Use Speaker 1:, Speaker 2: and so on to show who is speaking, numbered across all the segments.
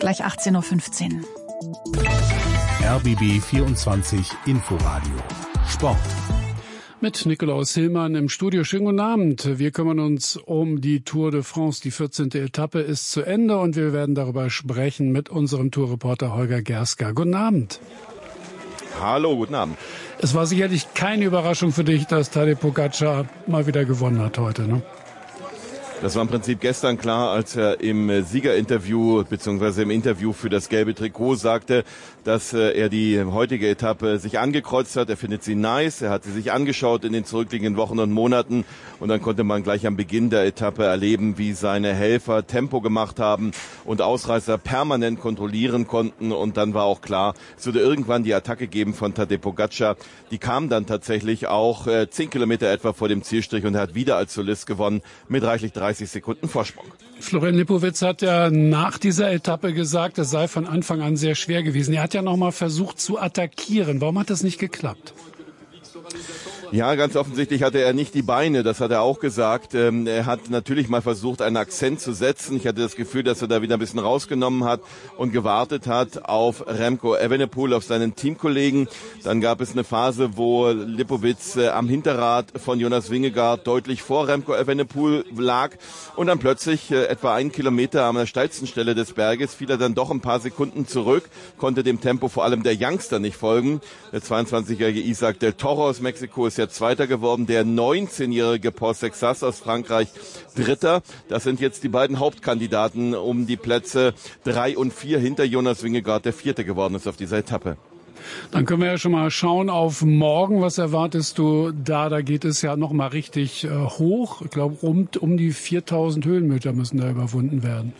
Speaker 1: gleich 18.15 Uhr.
Speaker 2: RBB 24 Inforadio Sport.
Speaker 3: Mit Nikolaus Hillmann im Studio. Schönen guten Abend. Wir kümmern uns um die Tour de France. Die 14. Etappe ist zu Ende und wir werden darüber sprechen mit unserem Tourreporter Holger Gerska. Guten Abend.
Speaker 4: Hallo, guten Abend.
Speaker 3: Es war sicherlich keine Überraschung für dich, dass Tadej Pogačar mal wieder gewonnen hat heute, ne?
Speaker 4: Das war im Prinzip gestern klar, als er im Siegerinterview bzw. im Interview für das gelbe Trikot sagte, dass er die heutige Etappe sich angekreuzt hat. Er findet sie nice, er hat sie sich angeschaut in den zurückliegenden Wochen und Monaten und dann konnte man gleich am Beginn der Etappe erleben, wie seine Helfer Tempo gemacht haben und Ausreißer permanent kontrollieren konnten und dann war auch klar, es würde irgendwann die Attacke geben von Tadej Pogačar. Die kam dann tatsächlich auch 10 Kilometer etwa vor dem Zielstrich und er hat wieder als Solist gewonnen mit reichlich 30 Sekunden Vorsprung.
Speaker 3: Florian Lipowitz hat ja nach dieser Etappe gesagt, es sei von Anfang an sehr schwer gewesen. Er hat ja noch mal versucht zu attackieren. Warum hat das nicht geklappt?
Speaker 4: Ja, ganz offensichtlich hatte er nicht die Beine, das hat er auch gesagt. Er hat natürlich mal versucht, einen Akzent zu setzen. Ich hatte das Gefühl, dass er da wieder ein bisschen rausgenommen hat und gewartet hat auf Remco Evenepoel, auf seinen Teamkollegen. Dann gab es eine Phase, wo Lipowitz am Hinterrad von Jonas Vingegaard deutlich vor Remco Evenepoel lag. Und dann plötzlich etwa 1 Kilometer an der steilsten Stelle des Berges fiel er dann doch ein paar Sekunden zurück, konnte dem Tempo vor allem der Youngster nicht folgen. Der 22-jährige Isaac del Toro aus Mexiko ist jetzt Zweiter geworden, der 19-jährige Paul Sexas aus Frankreich Dritter. Das sind jetzt die beiden Hauptkandidaten um die Plätze 3 und 4 hinter Jonas Vingegaard, der Vierte geworden ist auf dieser Etappe.
Speaker 3: Dann können wir ja schon mal schauen auf morgen. Was erwartest du da? Da geht es ja noch mal richtig hoch. Ich glaube, um die 4000 Höhenmeter müssen da überwunden werden.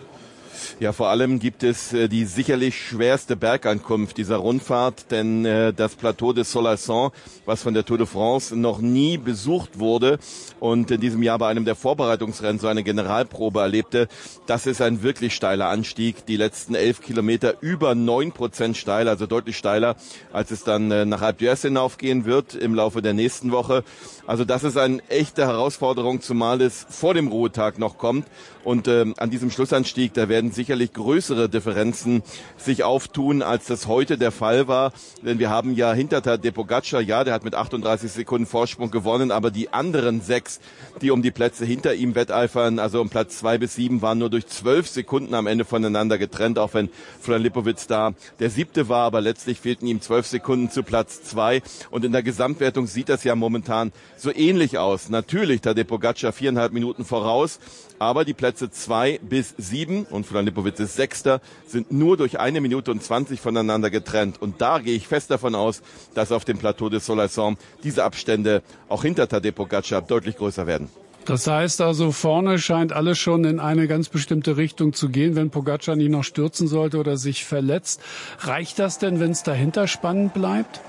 Speaker 4: Ja, vor allem gibt es die sicherlich schwerste Bergankunft dieser Rundfahrt, denn das Plateau de Solasson, was von der Tour de France noch nie besucht wurde und in diesem Jahr bei einem der Vorbereitungsrennen so eine Generalprobe erlebte, das ist ein wirklich steiler Anstieg. Die letzten 11 Kilometer über 9% steil, also deutlich steiler, als es dann nach Alpe d'Huez hinaufgehen wird im Laufe der nächsten Woche. Also das ist eine echte Herausforderung, zumal es vor dem Ruhetag noch kommt. Und an diesem Schlussanstieg, da werden sicherlich größere Differenzen sich auftun, als das heute der Fall war. Denn wir haben ja hinter Tadej Pogačar, ja, der hat mit 38 Sekunden Vorsprung gewonnen, aber die anderen 6, die um die Plätze hinter ihm wetteifern, also um Platz 2 bis 7, waren nur durch 12 Sekunden am Ende voneinander getrennt, auch wenn Florian Lipowitz da der 7. war, aber letztlich fehlten ihm 12 Sekunden zu Platz 2. Und in der Gesamtwertung sieht das ja momentan so ähnlich aus. Natürlich Tadej Pogačar 4,5 Minuten voraus, aber die Plätze 2 bis 7 und Florian Lipowitz ist 6. sind nur durch 1 Minute und 20 voneinander getrennt. Und da gehe ich fest davon aus, dass auf dem Plateau de Solasson diese Abstände auch hinter Tadej Pogačar deutlich größer werden.
Speaker 3: Das heißt also, vorne scheint alles schon in eine ganz bestimmte Richtung zu gehen, wenn Pogačar nicht noch stürzen sollte oder sich verletzt. Reicht das denn, wenn es dahinter spannend bleibt?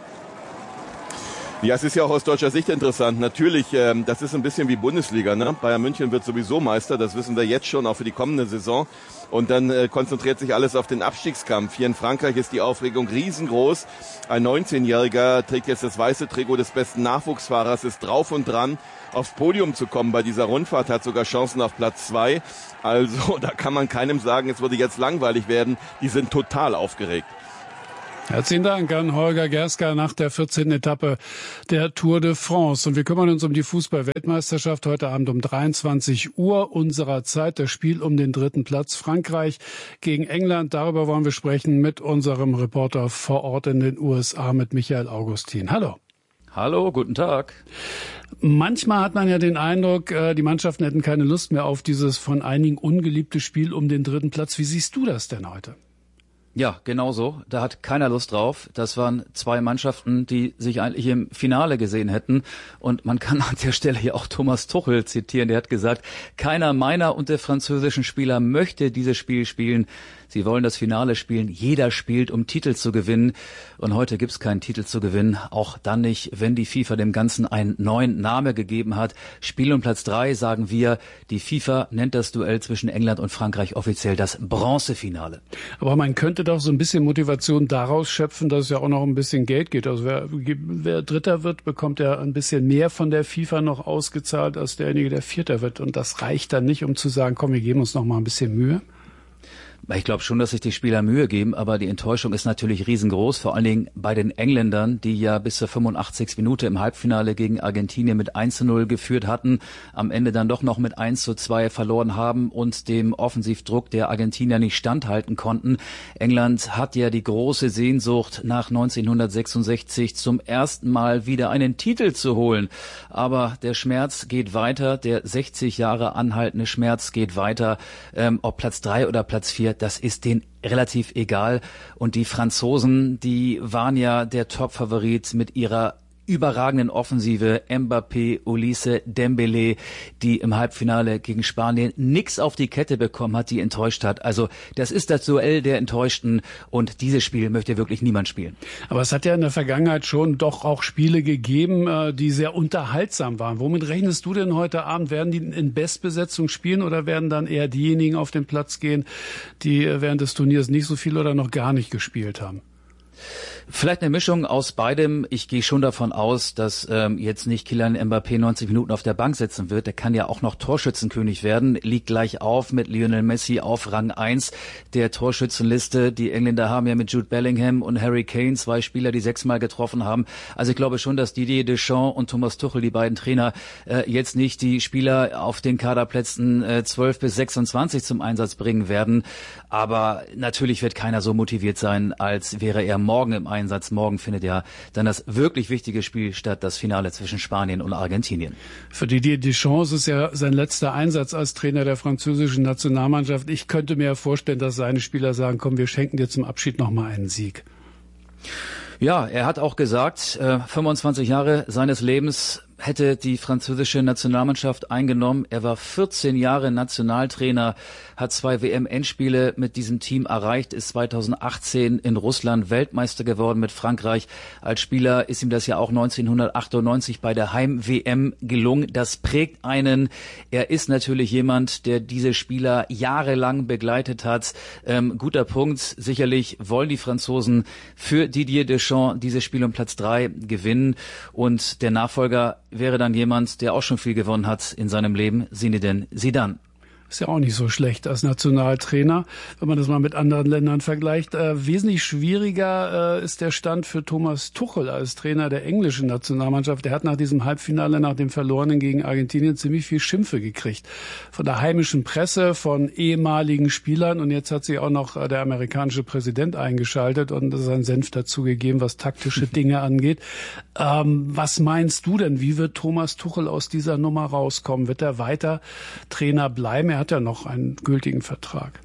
Speaker 4: Ja, es ist ja auch aus deutscher Sicht interessant. Natürlich, das ist ein bisschen wie Bundesliga, ne? Bayern München wird sowieso Meister, das wissen wir jetzt schon, auch für die kommende Saison. Und dann konzentriert sich alles auf den Abstiegskampf. Hier in Frankreich ist die Aufregung riesengroß. Ein 19-Jähriger trägt jetzt das weiße Trikot des besten Nachwuchsfahrers, ist drauf und dran, aufs Podium zu kommen bei dieser Rundfahrt, hat sogar Chancen auf Platz 2. Also da kann man keinem sagen, es würde jetzt langweilig werden. Die sind total aufgeregt.
Speaker 3: Herzlichen Dank an Holger Gerska nach der 14. Etappe der Tour de France. Und wir kümmern uns um die Fußball-Weltmeisterschaft heute Abend um 23 Uhr unserer Zeit. Das Spiel um den 3. Platz Frankreich gegen England. Darüber wollen wir sprechen mit unserem Reporter vor Ort in den USA, mit Michael Augustin. Hallo.
Speaker 5: Hallo, guten Tag.
Speaker 3: Manchmal hat man ja den Eindruck, die Mannschaften hätten keine Lust mehr auf dieses von einigen ungeliebte Spiel um den 3. Platz. Wie siehst du das denn heute?
Speaker 5: Ja, genau so. Da hat keiner Lust drauf. Das waren 2 Mannschaften, die sich eigentlich im Finale gesehen hätten. Und man kann an der Stelle hier auch Thomas Tuchel zitieren. Der hat gesagt, keiner meiner und der französischen Spieler möchte dieses Spiel spielen. Sie wollen das Finale spielen. Jeder spielt, um Titel zu gewinnen. Und heute gibt's keinen Titel zu gewinnen. Auch dann nicht, wenn die FIFA dem Ganzen einen neuen Namen gegeben hat. Spiel um Platz 3, sagen wir. Die FIFA nennt das Duell zwischen England und Frankreich offiziell das Bronzefinale.
Speaker 3: Aber man könnte doch so ein bisschen Motivation daraus schöpfen, dass es ja auch noch ein bisschen Geld geht. Also wer Dritter wird, bekommt ja ein bisschen mehr von der FIFA noch ausgezahlt als derjenige, der Vierter wird. Und das reicht dann nicht, um zu sagen, komm, wir geben uns noch mal ein bisschen Mühe.
Speaker 5: Ich glaube schon, dass sich die Spieler Mühe geben, aber die Enttäuschung ist natürlich riesengroß, vor allen Dingen bei den Engländern, die ja bis zur 85. Minute im Halbfinale gegen Argentinien mit 1:0 geführt hatten, am Ende dann doch noch mit 1:2 verloren haben und dem Offensivdruck der Argentinier nicht standhalten konnten. England hat ja die große Sehnsucht, nach 1966 zum ersten Mal wieder einen Titel zu holen. Aber der Schmerz geht weiter, der 60 Jahre anhaltende Schmerz geht weiter. Ob Platz 3 oder Platz 4, das ist denen relativ egal. Und die Franzosen, die waren ja der Top-Favorit mit ihrer überragenden Offensive, Mbappé, Olise, Dembélé, die im Halbfinale gegen Spanien nix auf die Kette bekommen hat, die enttäuscht hat. Also das ist das Duell der Enttäuschten und dieses Spiel möchte wirklich niemand spielen.
Speaker 3: Aber es hat ja in der Vergangenheit schon doch auch Spiele gegeben, die sehr unterhaltsam waren. Womit rechnest du denn heute Abend? Werden die in Bestbesetzung spielen oder werden dann eher diejenigen auf den Platz gehen, die während des Turniers nicht so viel oder noch gar nicht gespielt haben?
Speaker 5: Vielleicht eine Mischung aus beidem. Ich gehe schon davon aus, dass jetzt nicht Kylian Mbappé 90 Minuten auf der Bank sitzen wird. Der kann ja auch noch Torschützenkönig werden. Liegt gleich auf mit Lionel Messi auf Rang 1 der Torschützenliste. Die Engländer haben ja mit Jude Bellingham und Harry Kane 2 Spieler, die 6-mal getroffen haben. Also ich glaube schon, dass Didier Deschamps und Thomas Tuchel, die beiden Trainer, jetzt nicht die Spieler auf den Kaderplätzen 12 bis 26 zum Einsatz bringen werden. Aber natürlich wird keiner so motiviert sein, als wäre er morgen im Einsatz. Morgen findet ja dann das wirklich wichtige Spiel statt, das Finale zwischen Spanien und Argentinien.
Speaker 3: Für Didier Deschamps ist ja sein letzter Einsatz als Trainer der französischen Nationalmannschaft. Ich könnte mir vorstellen, dass seine Spieler sagen, komm, wir schenken dir zum Abschied nochmal einen Sieg.
Speaker 5: Ja, er hat auch gesagt, 25 Jahre seines Lebens hätte die französische Nationalmannschaft eingenommen. Er war 14 Jahre Nationaltrainer, hat 2 WM-Endspiele mit diesem Team erreicht, ist 2018 in Russland Weltmeister geworden mit Frankreich. Als Spieler ist ihm das ja auch 1998 bei der Heim-WM gelungen. Das prägt einen. Er ist natürlich jemand, der diese Spieler jahrelang begleitet hat. Guter Punkt. Sicherlich wollen die Franzosen für Didier Deschamps dieses Spiel um Platz 3 gewinnen. Und der Nachfolger wäre dann jemand, der auch schon viel gewonnen hat in seinem Leben, Zinedine Zidane.
Speaker 3: Ist ja auch nicht so schlecht als Nationaltrainer, wenn man das mal mit anderen Ländern vergleicht. Wesentlich schwieriger ist der Stand für Thomas Tuchel als Trainer der englischen Nationalmannschaft. Der hat nach diesem Halbfinale, nach dem Verlorenen gegen Argentinien, ziemlich viel Schimpfe gekriegt. Von der heimischen Presse, von ehemaligen Spielern. Und jetzt hat sich auch noch der amerikanische Präsident eingeschaltet und seinen Senf dazugegeben, was taktische Dinge angeht. Was meinst du denn? Wie wird Thomas Tuchel aus dieser Nummer rauskommen? Wird er weiter Trainer bleiben? Er hat ja noch einen gültigen Vertrag.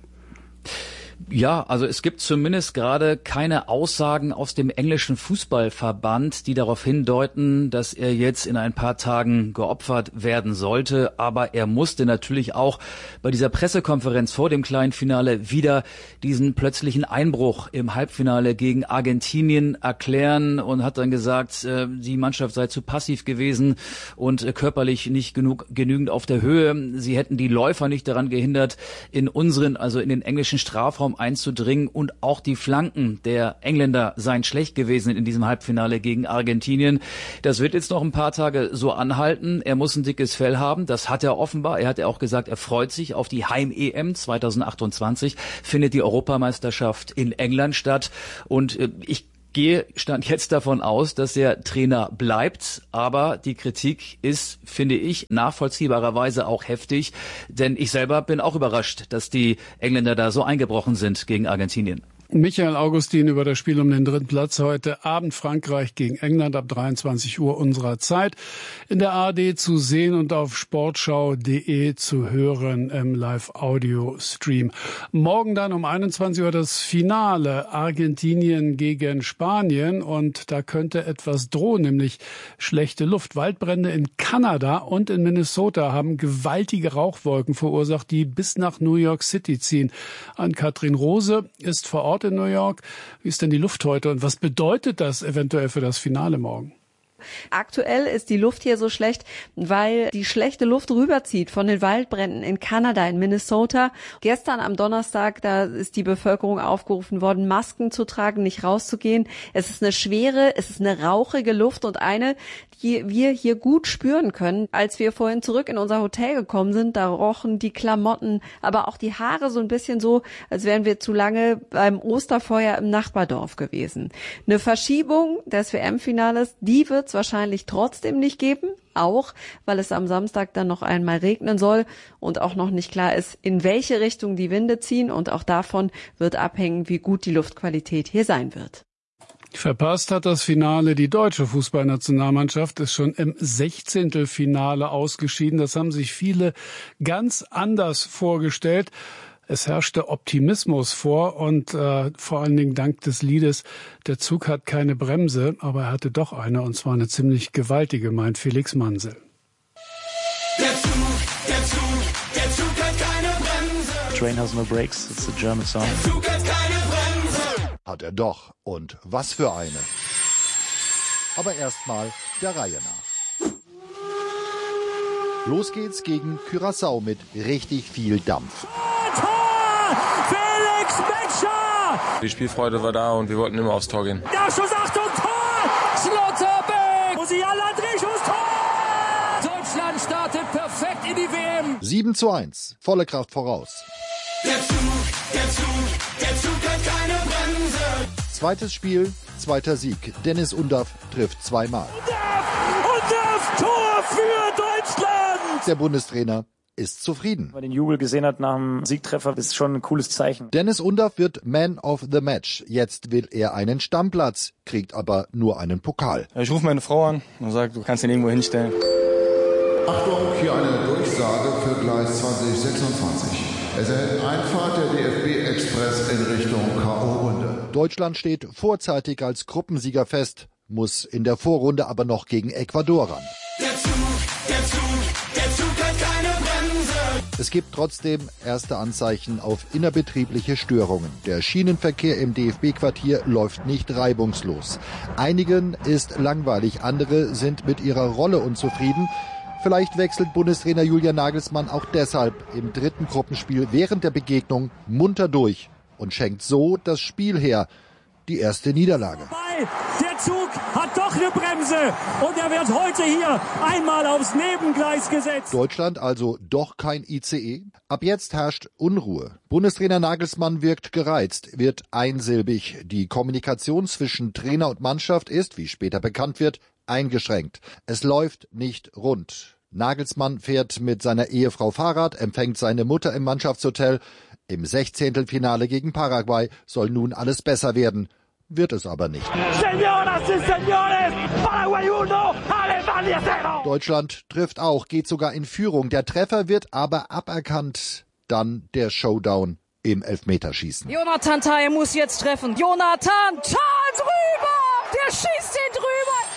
Speaker 5: Ja, also es gibt zumindest gerade keine Aussagen aus dem englischen Fußballverband, die darauf hindeuten, dass er jetzt in ein paar Tagen geopfert werden sollte. Aber er musste natürlich auch bei dieser Pressekonferenz vor dem kleinen Finale wieder diesen plötzlichen Einbruch im Halbfinale gegen Argentinien erklären und hat dann gesagt, die Mannschaft sei zu passiv gewesen und körperlich nicht genügend auf der Höhe. Sie hätten die Läufer nicht daran gehindert, in den englischen Strafraum einzudringen, und auch die Flanken der Engländer seien schlecht gewesen in diesem Halbfinale gegen Argentinien. Das wird jetzt noch ein paar Tage so anhalten. Er muss ein dickes Fell haben, das hat er offenbar. Er hat ja auch gesagt, er freut sich auf die Heim-EM 2028, findet die Europameisterschaft in England statt, und ich stand jetzt davon aus, dass er Trainer bleibt, aber die Kritik ist, finde ich, nachvollziehbarerweise auch heftig, denn ich selber bin auch überrascht, dass die Engländer da so eingebrochen sind gegen Argentinien.
Speaker 3: Michael Augustin über das Spiel um den 3. Platz heute Abend, Frankreich gegen England ab 23 Uhr unserer Zeit. In der ARD zu sehen und auf sportschau.de zu hören im Live-Audio-Stream. Morgen dann um 21 Uhr das Finale Argentinien gegen Spanien, und da könnte etwas drohen, nämlich schlechte Luft. Waldbrände in Kanada und in Minnesota haben gewaltige Rauchwolken verursacht, die bis nach New York City ziehen. Ann-Kathrin Rose ist vor Ort in New York. Wie ist denn die Luft heute und was bedeutet das eventuell für das Finale morgen?
Speaker 1: Aktuell ist die Luft hier so schlecht, weil die schlechte Luft rüberzieht von den Waldbränden in Kanada, in Minnesota. Gestern am Donnerstag, da ist die Bevölkerung aufgerufen worden, Masken zu tragen, nicht rauszugehen. Es ist eine rauchige Luft und eine, die wir hier gut spüren können. Als wir vorhin zurück in unser Hotel gekommen sind, da rochen die Klamotten, aber auch die Haare so ein bisschen so, als wären wir zu lange beim Osterfeuer im Nachbardorf gewesen. Eine Verschiebung des WM-Finales, die wird es wahrscheinlich trotzdem nicht geben, auch weil es am Samstag dann noch einmal regnen soll und auch noch nicht klar ist, in welche Richtung die Winde ziehen, und auch davon wird abhängen, wie gut die Luftqualität hier sein wird.
Speaker 3: Verpasst hat das Finale die deutsche Fußballnationalmannschaft, ist schon im 16. Finale ausgeschieden. Das haben sich viele ganz anders vorgestellt. Es herrschte Optimismus vor und vor allen Dingen dank des Liedes "Der Zug hat keine Bremse", aber er hatte doch eine, und zwar eine ziemlich gewaltige, meint Felix Mansel.
Speaker 6: Der Zug hat keine Bremse.
Speaker 7: Train has no brakes, it's a German song.
Speaker 6: Der Zug hat keine Bremse.
Speaker 8: Hat er doch. Und was für eine. Aber erstmal der Reihe nach. Los geht's gegen Curaçao mit richtig viel Dampf.
Speaker 6: Tor! Felix Metscher!
Speaker 9: Die Spielfreude war da und wir wollten immer aufs Tor gehen.
Speaker 6: Der Schuss, Achtung, Tor! Schlotterbeck! Musiala, Drehschuss, Tor! Deutschland startet perfekt in die WM.
Speaker 8: 7:1. Volle Kraft voraus.
Speaker 6: Der Zug hat keine Bremse.
Speaker 8: Zweites Spiel, zweiter Sieg. Dennis Undaff trifft zweimal.
Speaker 6: Undaff, Tor für Deutschland!
Speaker 8: Der Bundestrainer ist zufrieden.
Speaker 7: Wenn man den Jubel gesehen hat nach dem Siegtreffer, ist schon ein cooles Zeichen.
Speaker 8: Dennis Undaff wird Man of the Match. Jetzt will er einen Stammplatz, kriegt aber nur einen Pokal.
Speaker 9: Ich rufe meine Frau an und sage, du kannst ihn irgendwo hinstellen.
Speaker 10: Achtung, hier eine Durchsage für Gleis 2026. Es erhält Einfahrt der DFB-Express in Richtung K.O.-Runde.
Speaker 8: Deutschland steht vorzeitig als Gruppensieger fest, muss in der Vorrunde aber noch gegen Ecuador ran.
Speaker 6: Der Zug hat keine Bremse.
Speaker 8: Es gibt trotzdem erste Anzeichen auf innerbetriebliche Störungen. Der Schienenverkehr im DFB-Quartier läuft nicht reibungslos. Einigen ist langweilig, andere sind mit ihrer Rolle unzufrieden. Vielleicht wechselt Bundestrainer Julian Nagelsmann auch deshalb im dritten Gruppenspiel während der Begegnung munter durch und schenkt so das Spiel her. Die erste Niederlage.
Speaker 6: Der Zug hat doch eine Bremse und er wird heute hier einmal aufs Nebengleis gesetzt.
Speaker 8: Deutschland also doch kein ICE. Ab jetzt herrscht Unruhe. Bundestrainer Nagelsmann wirkt gereizt, wird einsilbig. Die Kommunikation zwischen Trainer und Mannschaft ist, wie später bekannt wird, eingeschränkt. Es läuft nicht rund. Nagelsmann fährt mit seiner Ehefrau Fahrrad, empfängt seine Mutter im Mannschaftshotel. Im 16. Finale gegen Paraguay soll nun alles besser werden. Wird es aber nicht. Deutschland trifft auch, geht sogar in Führung. Der Treffer wird aber aberkannt. Dann der Showdown im Elfmeterschießen.
Speaker 1: Jonathan Tah muss jetzt treffen. Jonathan Tah drüber! Der schießt ihn drüber!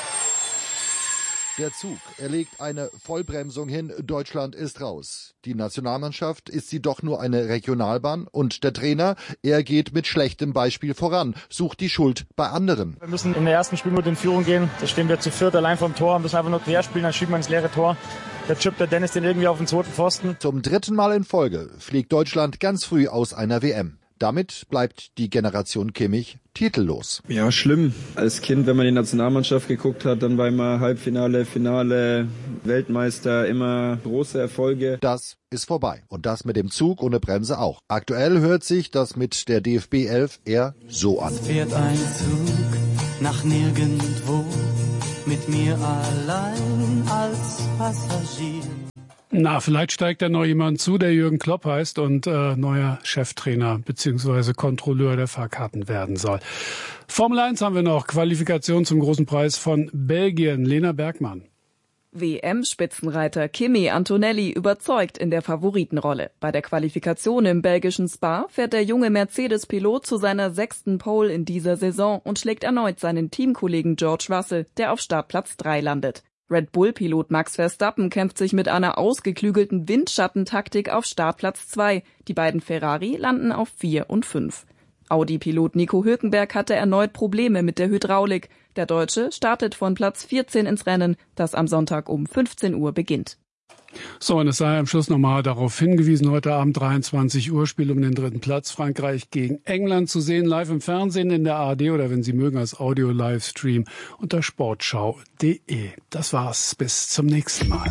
Speaker 8: Der Zug, er legt eine Vollbremsung hin, Deutschland ist raus. Die Nationalmannschaft, ist sie doch nur eine Regionalbahn? Und der Trainer, er geht mit schlechtem Beispiel voran, sucht die Schuld bei anderen.
Speaker 7: Wir müssen in der ersten Spielminute in Führung gehen. Da stehen wir zu viert allein vom Tor, müssen einfach nur quer spielen, dann schieben wir ins leere Tor. Da chippt der Dennis den irgendwie auf den zweiten Pfosten.
Speaker 8: Zum dritten Mal in Folge fliegt Deutschland ganz früh aus einer WM. Damit bleibt die Generation Kimmich titellos.
Speaker 11: Ja, schlimm. Als Kind, wenn man die Nationalmannschaft geguckt hat, dann war immer Halbfinale, Finale, Weltmeister, immer große Erfolge.
Speaker 8: Das ist vorbei. Und das mit dem Zug ohne Bremse auch. Aktuell hört sich das mit der DFB 11 eher so an.
Speaker 12: Es fährt ein Zug nach nirgendwo, mit mir allein als Passagier.
Speaker 3: Na, vielleicht steigt da noch jemand zu, der Jürgen Klopp heißt und neuer Cheftrainer bzw. Kontrolleur der Fahrkarten werden soll. Formel 1 haben wir noch, Qualifikation zum großen Preis von Belgien. Lena Bergmann.
Speaker 13: WM-Spitzenreiter Kimi Antonelli überzeugt in der Favoritenrolle. Bei der Qualifikation im belgischen Spa fährt der junge Mercedes-Pilot zu seiner 6. Pole in dieser Saison und schlägt erneut seinen Teamkollegen George Russell, der auf Startplatz 3 landet. Red Bull-Pilot Max Verstappen kämpft sich mit einer ausgeklügelten Windschattentaktik auf Startplatz 2. Die beiden Ferrari landen auf 4 und 5. Audi-Pilot Nico Hülkenberg hatte erneut Probleme mit der Hydraulik. Der Deutsche startet von Platz 14 ins Rennen, das am Sonntag um 15 Uhr beginnt.
Speaker 3: So, und es sei am Schluss nochmal darauf hingewiesen, heute Abend 23 Uhr Spiel um den 3. Platz, Frankreich gegen England, zu sehen live im Fernsehen in der ARD oder wenn Sie mögen als Audio-Livestream unter sportschau.de. Das war's, bis zum nächsten Mal.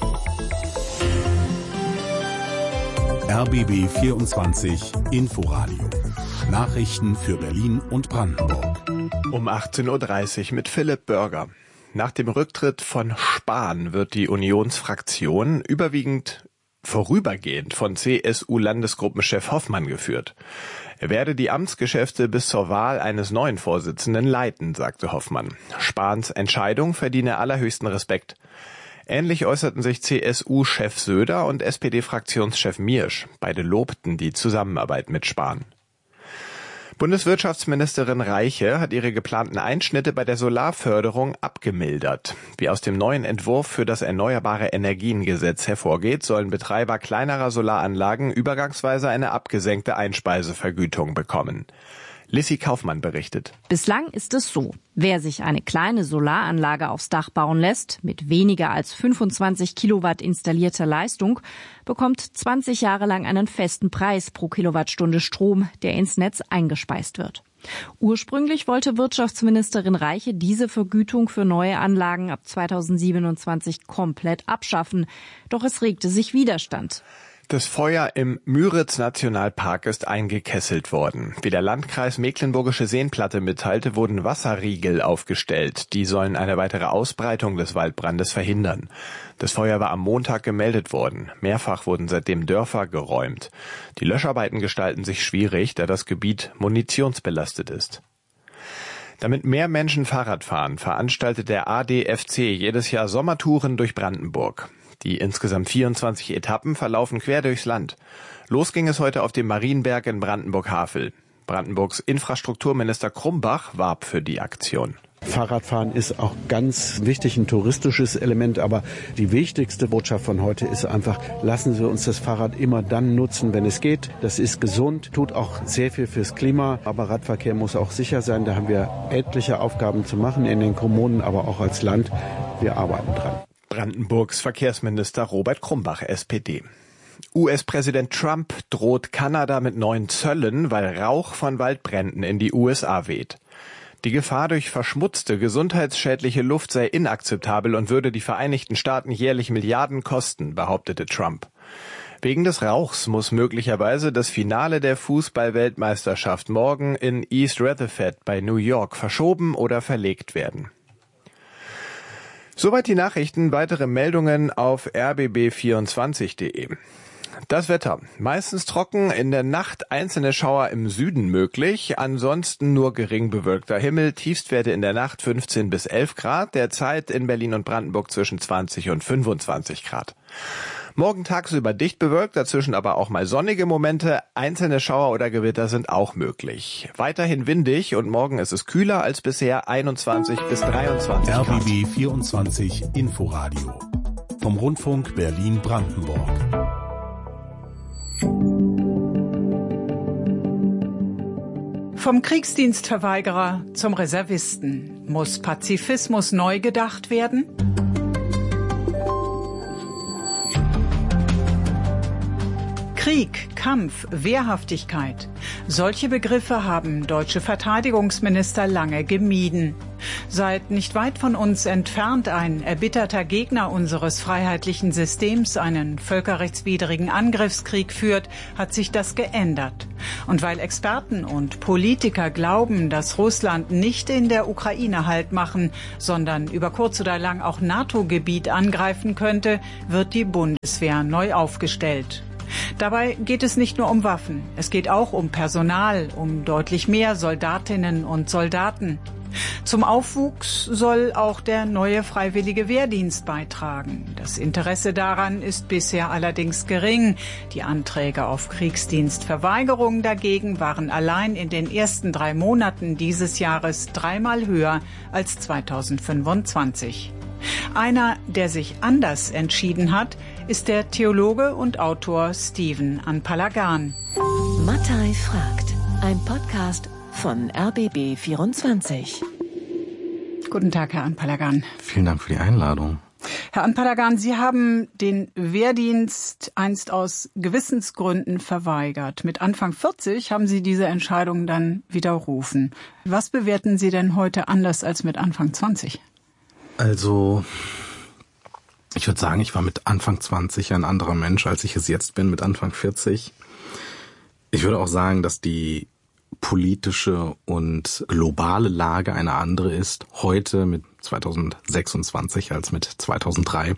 Speaker 2: RBB 24 Inforadio. Nachrichten für Berlin und Brandenburg.
Speaker 14: Um 18.30 Uhr mit Philipp Börger. Nach dem Rücktritt von Spahn wird die Unionsfraktion überwiegend vorübergehend von CSU-Landesgruppenchef Hoffmann geführt. Er werde die Amtsgeschäfte bis zur Wahl eines neuen Vorsitzenden leiten, sagte Hoffmann. Spahns Entscheidung verdiene allerhöchsten Respekt. Ähnlich äußerten sich CSU-Chef Söder und SPD-Fraktionschef Miersch. Beide lobten die Zusammenarbeit mit Spahn. Bundeswirtschaftsministerin Reiche hat ihre geplanten Einschnitte bei der Solarförderung abgemildert. Wie aus dem neuen Entwurf für das Erneuerbare Energiengesetz hervorgeht, sollen Betreiber kleinerer Solaranlagen übergangsweise eine abgesenkte Einspeisevergütung bekommen. Lissy Kaufmann berichtet.
Speaker 15: Bislang ist es so: Wer sich eine kleine Solaranlage aufs Dach bauen lässt, mit weniger als 25 Kilowatt installierter Leistung, bekommt 20 Jahre lang einen festen Preis pro Kilowattstunde Strom, der ins Netz eingespeist wird. Ursprünglich wollte Wirtschaftsministerin Reiche diese Vergütung für neue Anlagen ab 2027 komplett abschaffen. Doch es regte sich Widerstand.
Speaker 14: Das Feuer im Müritz-Nationalpark ist eingekesselt worden. Wie der Landkreis Mecklenburgische Seenplatte mitteilte, wurden Wasserriegel aufgestellt. Die sollen eine weitere Ausbreitung des Waldbrandes verhindern. Das Feuer war am Montag gemeldet worden. Mehrfach wurden seitdem Dörfer geräumt. Die Löscharbeiten gestalten sich schwierig, da das Gebiet munitionsbelastet ist. Damit mehr Menschen Fahrrad fahren, veranstaltet der ADFC jedes Jahr Sommertouren durch Brandenburg. Die insgesamt 24 Etappen verlaufen quer durchs Land. Los ging es heute auf dem Marienberg in Brandenburg-Havel. Brandenburgs Infrastrukturminister Krumbach warb für die Aktion.
Speaker 16: Fahrradfahren ist auch ganz wichtig, ein touristisches Element, aber die wichtigste Botschaft von heute ist einfach, lassen Sie uns das Fahrrad immer dann nutzen, wenn es geht. Das ist gesund, tut auch sehr viel fürs Klima, aber Radverkehr muss auch sicher sein. Da haben wir etliche Aufgaben zu machen in den Kommunen, aber auch als Land. Wir arbeiten dran.
Speaker 14: Brandenburgs Verkehrsminister Robert Krumbach, SPD. US-Präsident Trump droht Kanada mit neuen Zöllen, weil Rauch von Waldbränden in die USA weht. Die Gefahr durch verschmutzte, gesundheitsschädliche Luft sei inakzeptabel und würde die Vereinigten Staaten jährlich Milliarden kosten, behauptete Trump. Wegen des Rauchs muss möglicherweise das Finale der Fußball-Weltmeisterschaft morgen in East Rutherford bei New York verschoben oder verlegt werden. Soweit die Nachrichten, weitere Meldungen auf rbb24.de. Das Wetter. Meistens trocken, in der Nacht einzelne Schauer im Süden möglich, ansonsten nur gering bewölkter Himmel, Tiefstwerte in der Nacht 15 bis 11 Grad, derzeit in Berlin und Brandenburg zwischen 20 und 25 Grad. Morgen tagsüber dicht bewölkt, dazwischen aber auch mal sonnige Momente. Einzelne Schauer oder Gewitter sind auch möglich. Weiterhin windig und morgen ist es kühler als bisher, 21 bis 23 Grad.
Speaker 2: RBB 24 Inforadio vom Rundfunk Berlin-Brandenburg.
Speaker 17: Vom Kriegsdienstverweigerer zum Reservisten. Muss Pazifismus neu gedacht werden? Krieg, Kampf, Wehrhaftigkeit. Solche Begriffe haben deutsche Verteidigungsminister lange gemieden. Seit nicht weit von uns entfernt ein erbitterter Gegner unseres freiheitlichen Systems einen völkerrechtswidrigen Angriffskrieg führt, hat sich das geändert. Und weil Experten und Politiker glauben, dass Russland nicht in der Ukraine Halt machen, sondern über kurz oder lang auch NATO-Gebiet angreifen könnte, wird die Bundeswehr neu aufgestellt. Dabei geht es nicht nur um Waffen, es geht auch um Personal, um deutlich mehr Soldatinnen und Soldaten. Zum Aufwuchs soll auch der neue freiwillige Wehrdienst beitragen. Das Interesse daran ist bisher allerdings gering. Die Anträge auf Kriegsdienstverweigerung dagegen waren allein in den ersten 3 Monaten dieses Jahres 3-mal höher als 2025. Einer, der sich anders entschieden hat, ist der Theologe und Autor Stephen Anpalagan.
Speaker 18: Mattei fragt. Ein Podcast von RBB24.
Speaker 17: Guten Tag, Herr Anpalagan.
Speaker 19: Vielen Dank für die Einladung.
Speaker 17: Herr Anpalagan, Sie haben den Wehrdienst einst aus Gewissensgründen verweigert. Mit Anfang 40 haben Sie diese Entscheidung dann widerrufen. Was bewerten Sie denn heute anders als mit Anfang 20?
Speaker 19: Also, ich würde sagen, ich war mit Anfang 20 ein anderer Mensch, als ich es jetzt bin mit Anfang 40. Ich würde auch sagen, dass die politische und globale Lage eine andere ist heute mit 2026 als mit 2003.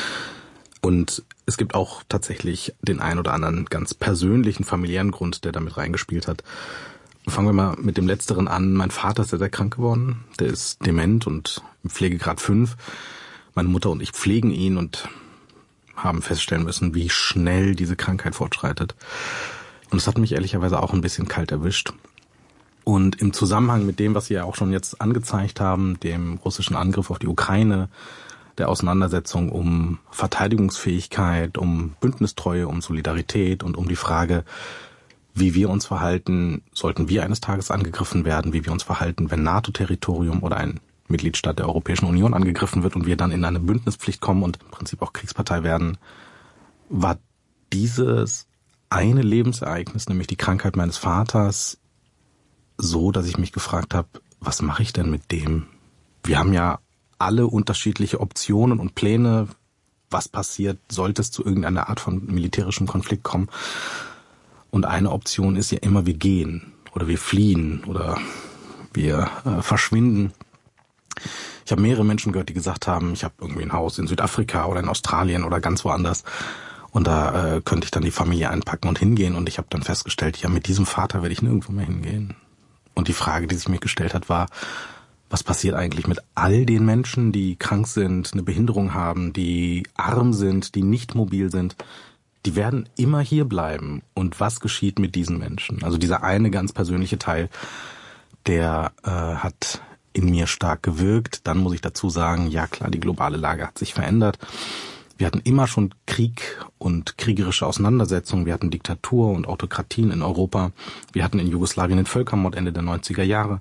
Speaker 19: Und es gibt auch tatsächlich den ein oder anderen ganz persönlichen, familiären Grund, der damit reingespielt hat. Fangen wir mal mit dem Letzteren an. Mein Vater ist sehr krank geworden. Der ist dement und im Pflegegrad 5. Meine Mutter und ich pflegen ihn und haben feststellen müssen, wie schnell diese Krankheit fortschreitet. Und es hat mich ehrlicherweise auch ein bisschen kalt erwischt. Und im Zusammenhang mit dem, was Sie ja auch schon jetzt angezeigt haben, dem russischen Angriff auf die Ukraine, der Auseinandersetzung um Verteidigungsfähigkeit, um Bündnistreue, um Solidarität und um die Frage, wie wir uns verhalten, sollten wir eines Tages angegriffen werden, wie wir uns verhalten, wenn NATO-Territorium oder ein Mitgliedstaat der Europäischen Union angegriffen wird und wir dann in eine Bündnispflicht kommen und im Prinzip auch Kriegspartei werden, war dieses eine Lebensereignis, nämlich die Krankheit meines Vaters, so, dass ich mich gefragt habe, was mache ich denn mit dem? Wir haben ja alle unterschiedliche Optionen und Pläne, was passiert, sollte es zu irgendeiner Art von militärischem Konflikt kommen. Und eine Option ist ja immer, wir gehen oder wir fliehen oder wir verschwinden. Ich habe mehrere Menschen gehört, die gesagt haben, ich habe irgendwie ein Haus in Südafrika oder in Australien oder ganz woanders. Und da könnte ich dann die Familie einpacken und hingehen. Und ich habe dann festgestellt, ja, mit diesem Vater werde ich nirgendwo mehr hingehen. Und die Frage, die sich mir gestellt hat, war, was passiert eigentlich mit all den Menschen, die krank sind, eine Behinderung haben, die arm sind, die nicht mobil sind? Die werden immer hier bleiben. Und was geschieht mit diesen Menschen? Also dieser eine ganz persönliche Teil, der hat in mir stark gewirkt. Dann muss ich dazu sagen, ja klar, die globale Lage hat sich verändert. Wir hatten immer schon Krieg und kriegerische Auseinandersetzungen. Wir hatten Diktatur und Autokratien in Europa. Wir hatten in Jugoslawien den Völkermord Ende der 90er Jahre.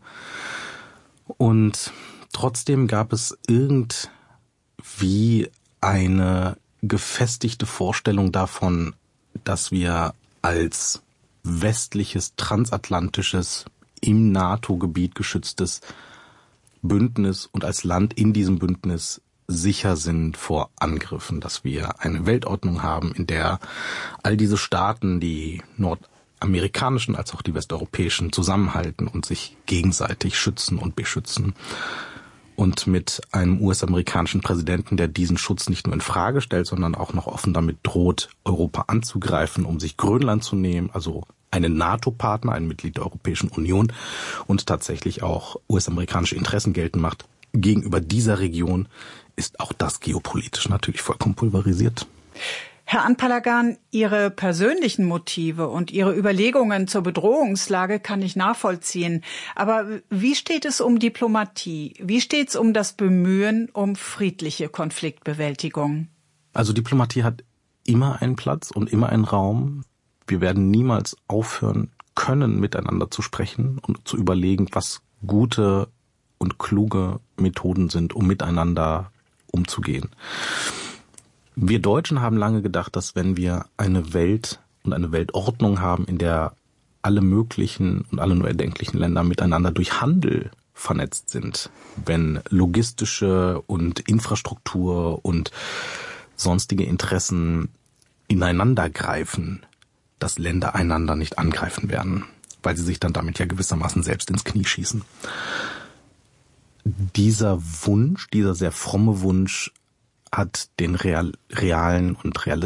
Speaker 19: Und trotzdem gab es irgendwie eine gefestigte Vorstellung davon, dass wir als westliches, transatlantisches, im NATO-Gebiet geschütztes Bündnis und als Land in diesem Bündnis sicher sind vor Angriffen, dass wir eine Weltordnung haben, in der all diese Staaten, die nordamerikanischen als auch die westeuropäischen, zusammenhalten und sich gegenseitig schützen und beschützen. Und mit einem US-amerikanischen Präsidenten, der diesen Schutz nicht nur in Frage stellt, sondern auch noch offen damit droht, Europa anzugreifen, um sich Grönland zu nehmen, also einen NATO-Partner, ein Mitglied der Europäischen Union und tatsächlich auch US-amerikanische Interessen geltend macht. Gegenüber dieser Region ist auch das geopolitisch natürlich vollkommen pulverisiert.
Speaker 17: Herr Anpalagan, Ihre persönlichen Motive und Ihre Überlegungen zur Bedrohungslage kann ich nachvollziehen. Aber wie steht es um Diplomatie? Wie steht es um das Bemühen um friedliche Konfliktbewältigung?
Speaker 19: Also Diplomatie hat immer einen Platz und immer einen Raum. Wir werden niemals aufhören können, miteinander zu sprechen und zu überlegen, was gute und kluge Methoden sind, um miteinander umzugehen. Wir Deutschen haben lange gedacht, dass wenn wir eine Welt und eine Weltordnung haben, in der alle möglichen und alle nur erdenklichen Länder miteinander durch Handel vernetzt sind, wenn logistische und Infrastruktur und sonstige Interessen ineinander greifen, dass Länder einander nicht angreifen werden, weil sie sich dann damit ja gewissermaßen selbst ins Knie schießen. Dieser Wunsch, dieser sehr fromme Wunsch hat den realen und realistischen